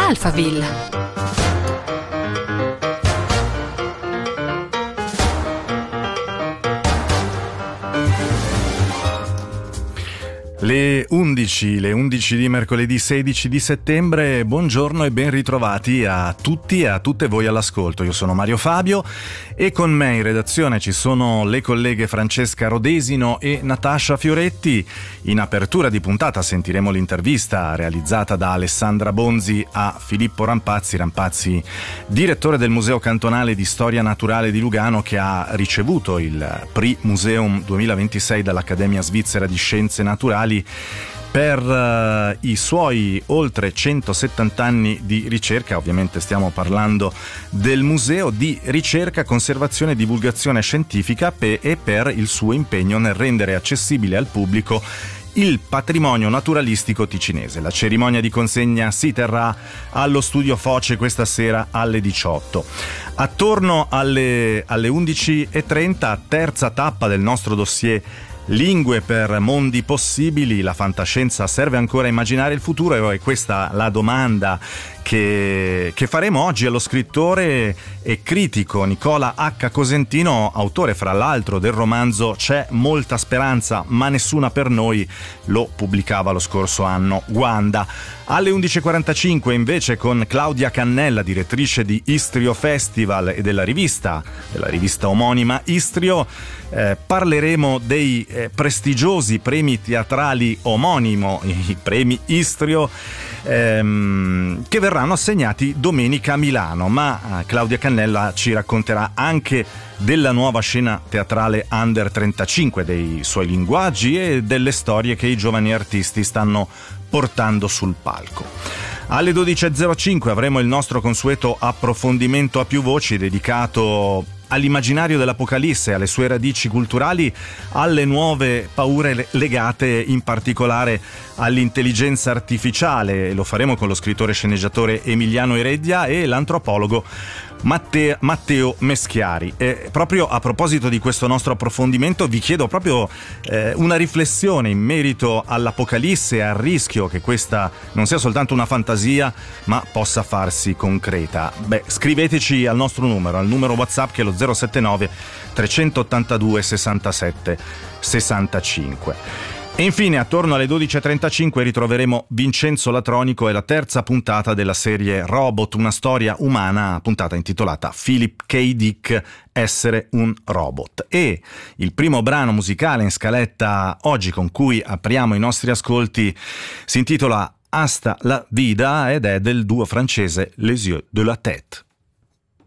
Alphaville. Le 11 di mercoledì 16 di settembre, buongiorno e ben ritrovati a tutti e a tutte voi all'ascolto. Io sono Mario Fabio e con me in redazione ci sono le colleghe Francesca Rodesino e Natascia Fioretti. In apertura di puntata sentiremo l'intervista realizzata da Alessandra Bonzi a Filippo Rampazzi, direttore del Museo Cantonale di Storia Naturale di Lugano, che ha ricevuto il Prix Museum 2026 dall'Accademia Svizzera di Scienze Naturali per i suoi oltre 170 anni di ricerca. Ovviamente stiamo parlando del museo di ricerca, conservazione e divulgazione scientifica e per il suo impegno nel rendere accessibile al pubblico il patrimonio naturalistico ticinese. La cerimonia di consegna si terrà allo Studio Foce questa sera alle 18. Attorno alle 11:30, terza tappa del nostro dossier Lingue per mondi possibili. La fantascienza serve ancora a immaginare il futuro, e questa la domanda che faremo oggi allo scrittore e critico Nicola H. Cosentino, autore fra l'altro del romanzo C'è molta speranza ma nessuna per noi, lo pubblicava lo scorso anno Wanda. Alle 11:45 invece con Claudia Cannella, direttrice di Istrio Festival e della rivista omonima Istrio, parleremo dei prestigiosi premi teatrali omonimo, i premi Istrio, che verranno assegnati domenica a Milano, ma Claudia Cannella ci racconterà anche della nuova scena teatrale Under 35, dei suoi linguaggi e delle storie che i giovani artisti stanno portando sul palco. Alle 12:05 avremo il nostro consueto approfondimento a più voci dedicato all'immaginario dell'Apocalisse, alle sue radici culturali, alle nuove paure legate in particolare all'intelligenza artificiale. Lo faremo con lo scrittore e sceneggiatore Emiliano Ereddia e l'antropologo Matteo Meschiari. E proprio a proposito di questo nostro approfondimento vi chiedo proprio una riflessione in merito all'Apocalisse e al rischio che questa non sia soltanto una fantasia ma possa farsi concreta. Scriveteci al nostro numero, al numero WhatsApp che è lo 079 382 67 65. E infine, attorno alle 12:35 ritroveremo Vincenzo Latronico e la terza puntata della serie Robot, una storia umana, puntata intitolata Philip K. Dick, essere un robot. E il primo brano musicale in scaletta oggi con cui apriamo i nostri ascolti si intitola Hasta la vida ed è del duo francese Les Yeux de la Tête.